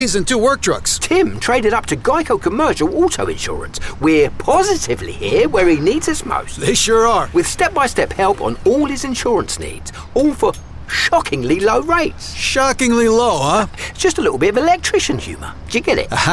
and 2 work trucks. Tim traded up to Geico Commercial Auto Insurance. We're positively here where he needs us most. They sure are. With step-by-step help on all his insurance needs, all for shockingly low rates. Shockingly low, huh? Just a little bit of electrician humour. Do you get it?